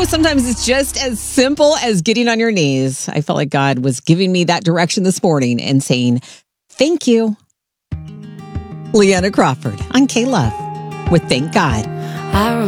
sometimes it's just as simple as getting on your knees. I felt like God was giving me that direction this morning and saying, thank you. Leanna Crawford on K-Love with Thank God.